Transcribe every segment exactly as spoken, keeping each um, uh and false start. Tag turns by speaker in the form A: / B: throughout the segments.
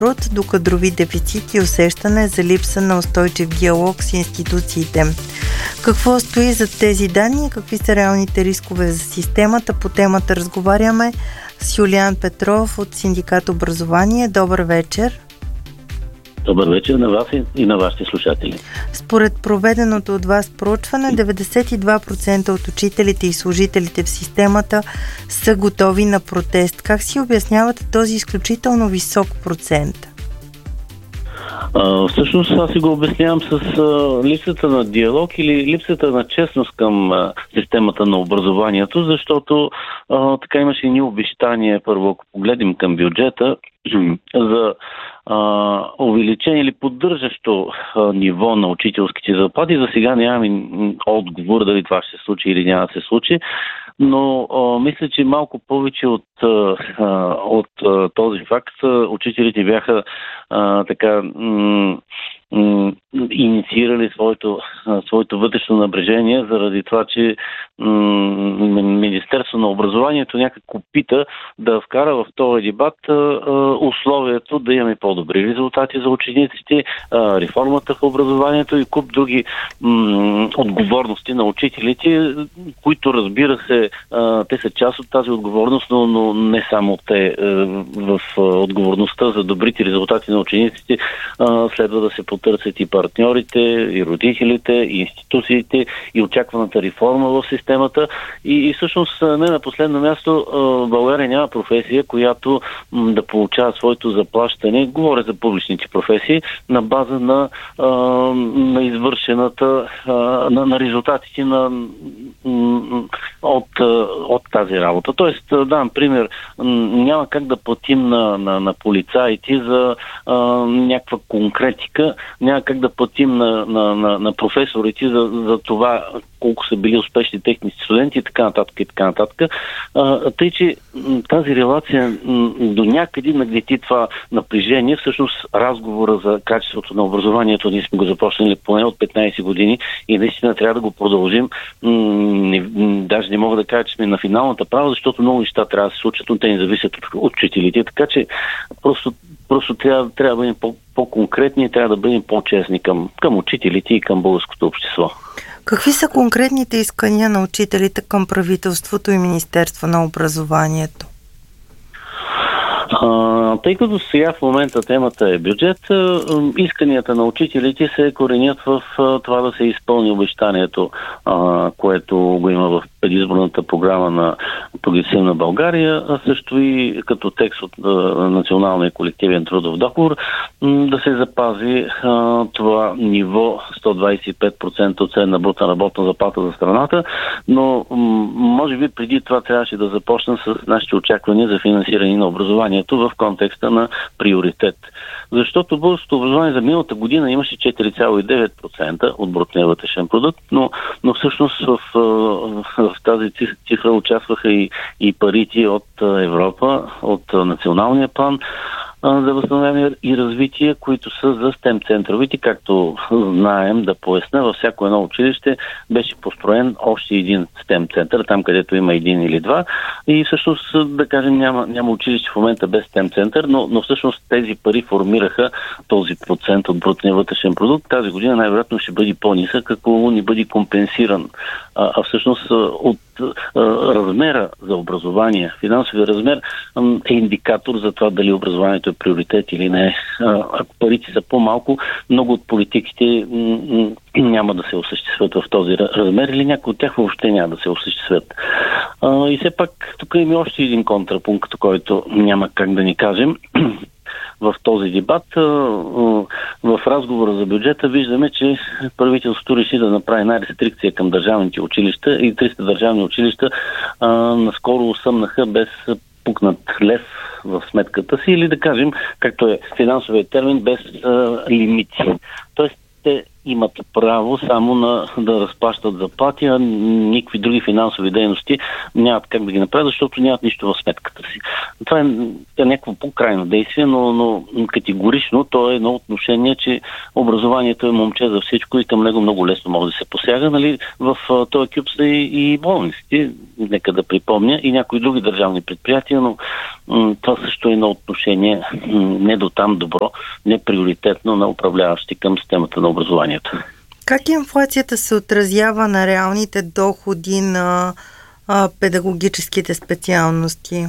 A: труд до кадрови дефицит и усещане за липса на устойчив диалог с институциите. Какво стои зад тези данни и какви са реалните рискове за системата? По темата разговаряме с Юлиан Петров от Синдикат Образование. Добър вечер.
B: Добър вечер на вас и на вашите слушатели.
A: Според проведеното от вас проучване, деветдесет и два процента от учителите и служителите в системата са готови на протест. Как си обяснявате този изключително висок процент?
B: А, всъщност аз си го обяснявам с а, липсата на диалог или липсата на честност към а, системата на образованието, защото а, така имаше и ни обещания, първо ако погледнем към бюджета, за а, увеличение или поддържащо а, ниво на учителските заплати. За сега нямаме отговор дали това ще се случи или няма да се случи, но а, мисля, че малко повече от, а, от а, този факт учителите бяха а, така м- м- инициирали своето, а, своето вътрешно напрежение заради това, че м- Министерство на образованието някак опита да вкара в този дебат а, а, условието да имаме по-добри резултати за учениците, а, реформата в образованието и куп други м- отговорности на учителите, които, разбира се, а, те са част от тази отговорност, но, но не само те. А, в а, отговорността за добрите резултати на учениците а, следва да се потърсят и партньорите, и родителите, и институциите, и очакваната реформа в системата. И, и всъщност не на последно място а, България няма професия, която м, да получава своето заплащане, говоря за публичните професии, на база на, а, на извършената, а, на, на резултатите на, м, от, от тази работа. Тоест, давам пример, няма как да платим на, на, на полицаите за а, някаква конкретика, няма как да платим на, на, на, на професорите за, за това колко са били успешни техни студенти и така нататък и така нататък. А, тъй, че тази релация до някъде нагнети това напрежение. Всъщност разговора за качеството на образованието ние сме го започнали поне от петнайсет години и наистина трябва да го продължим. Не, даже не мога да кажа, че сме на финалната права, защото много неща трябва да се случат, но те не зависят от учителите. Така че просто, просто трябва, трябва да бъдем по, по-конкретни и трябва да бъдем по-честни към, към учителите и към българското общество.
A: Какви са конкретните искания на учителите към правителството и Министерство на образованието?
B: А, тъй като сега в момента темата е бюджет, исканията на учителите се коренят в това да се изпълни обещанието, а, което го има в предизборната програма на Прогресивна България, а също и като текст от а, Националния колективен трудов договор, м- да се запази а, това ниво сто двайсет и пет процента от средна брутна работна заплата за страната, но м- може би преди това трябваше да започна с нашите очаквания за финансиране на образованието в контекста на приоритет. Защото българското образование за миналата година имаше четири цяло и девет процента от брутния вътрешен продукт, но, но всъщност в, в, в тази цифра участваха и, и парите от Европа, от националния план за възстановяване и развитие, които са за стем центровите. Както знаем, да поясня, във всяко едно училище беше построен още един стем център, там където има един или два. И всъщност, да кажем, няма, няма училище в момента без стем център, но, но всъщност тези пари формираха този процент от брутния вътрешен продукт. Тази година най-вероятно ще бъде по-нисък, ако не бъде компенсиран. А, а всъщност от а, размера за образование, финансовия размер е индикатор за това дали образованието е приоритет или не. Ако парите са по-малко, много от политиките м- няма да се осъществят в този размер или някои от тях въобще няма да се осъществят. А, и все пак тук има още един контрапункт, който няма как да ни кажем. В този дебат, в разговора за бюджета, виждаме, че правителството реши да направи най-рестрикция към държавните училища и триста държавни училища а, наскоро усъмнаха без пукнат лев в сметката си или да кажем, както е финансовият термин, без а, лимити. Тоест, те имат право само на да разплащат заплати, а никакви други финансови дейности нямат как да ги направят, защото нямат нищо в сметката си. Това е, е някакво по-крайно действие, но, но категорично то е едно отношение, че образованието е момче за всичко и към него много лесно може да се посяга. Нали? В този кюб са и, и болниците, нека да припомня, и някои други държавни предприятия, но м- това също е едно отношение м- не до там добро, не приоритетно на управляващи към системата на образованието.
A: Как инфлацията се отразява на реалните доходи на а, педагогическите специалности?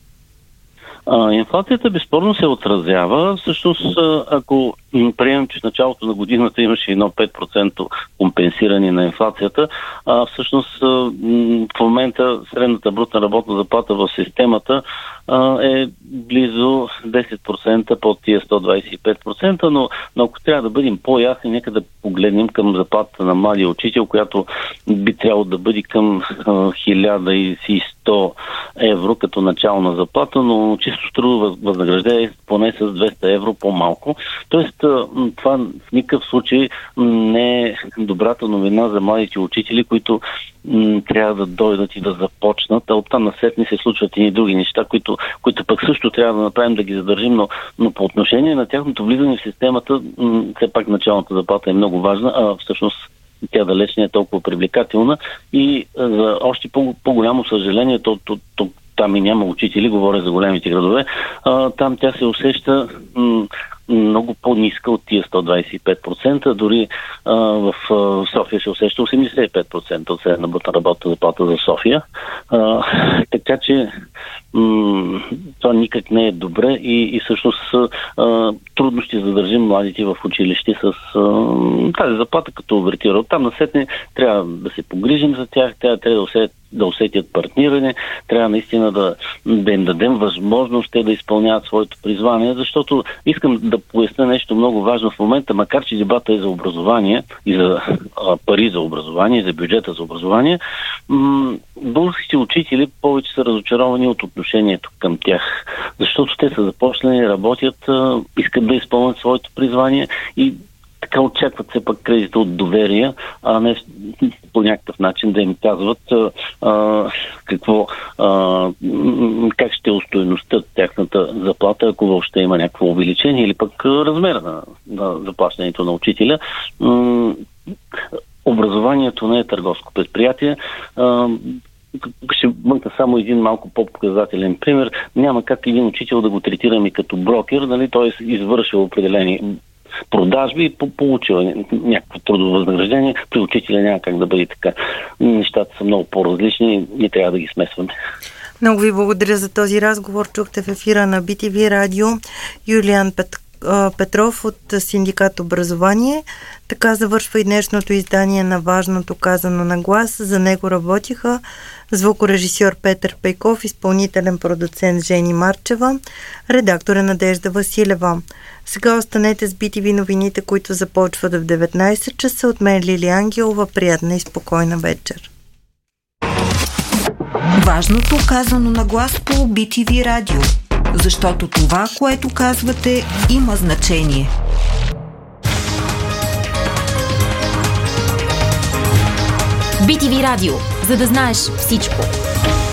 B: А, инфлацията безспорно се отразява. Всъщност, ако приемем, че в началото на годината имаше едно пет процента компенсиране на инфлацията, а всъщност в момента средната брутна работна заплата в системата а, е близо десет процента под тия сто двадесет и пет процента, но, но ако трябва да бъдем по-ясни, нека да погледнем към заплатата на младия учител, която би трябвало да бъде към хиляда и сто евро като начална заплата, но чисто трудово възнаграждение поне с двеста евро по-малко. Тоест, това в никакъв случай не е добрата новина за младите учители, които м- трябва да дойдат и да започнат, а оттам насетне се случват и други неща, които, които пък също трябва да направим да ги задържим, но, но по отношение на тяхното влизане в системата, м- все пак началната заплата е много важна, а всъщност тя далеч не е толкова привлекателна и за още по- по-голямо съжаление, то, то, то там и няма учители, говоря за големите градове, а, там тя се усеща м- много по-ниска от тия сто двадесет и пет процента, дори а, в а, София се усеща осемдесет и пет процента от средна брутна работна заплата за София. А, така че м- това никак не е добре и, и всъщност а, трудно ще задържим младите в училище с а, тази заплата като овертира. Оттам насетне трябва да се погрижим за тях, трябва, трябва да усетят да усетят партниране, трябва наистина да, да им дадем възможност те да изпълняват своето призвание, защото искам да поясня нещо много важно в момента, макар че дебата е за образование и за а, пари за образование, и за бюджета за образование, м- българските учители повече са разочаровани от отношението към тях, защото те са започнали, работят, а, искат да изпълнят своето призвание и така очакват се пък кредита от доверие, а не по някакъв начин да им казват а, какво, а, как ще устойностят тяхната заплата, ако въобще има някакво увеличение или пък размера на, на заплащането на учителя. Образованието не е търговско предприятие. А, ще бъдна само един малко по-показателен пример. Няма как един учител да го третираме като брокер, нали? Той е извършил определени продажби и получил някакво трудово възнаграждение. При учителя няма как да бъде така. Нещата са много по-различни и не трябва да ги смесваме.
A: Много ви благодаря за този разговор. Чухте в ефира на Би Ти Ви радио Юлиан Пет... Петров от Синдикат Образование. Така завършва и днешното издание на Важното казано на глас. За него работиха звукорежисьор Петър Пейков, изпълнителен продуцент Жени Марчева, редактор Надежда Василева. Сега останете с Би Ти Ви новините, които започват в деветнайсет часа. От мен Лили Ангелова. Приятна и спокойна вечер.
C: Важното казано на глас по Би Ти Ви радио. Защото това, което казвате, има значение.
D: Би Ти Ви радио. За да знаеш всичко.